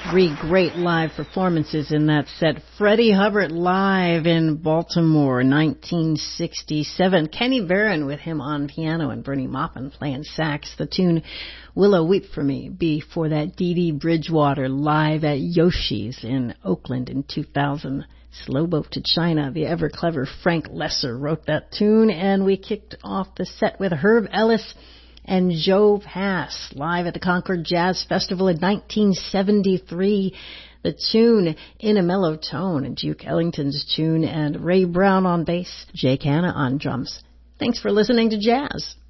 Three great live performances in that set. Freddie Hubbard live in Baltimore, 1967. Kenny Barron with him on piano and Bernie Maupin playing sax. The tune Willow Weep For Me. Before that, Dee Dee Bridgewater live at Yoshi's in Oakland in 2000. Slow Boat to China. The ever-clever Frank Lesser wrote that tune, and we kicked off the set with Herb Ellis and Joe Pass live at the Concord Jazz Festival in 1973. The tune In a Mellow Tone, Duke Ellington's tune, and Ray Brown on bass, Jay Canna on drums. Thanks for listening to Jazz.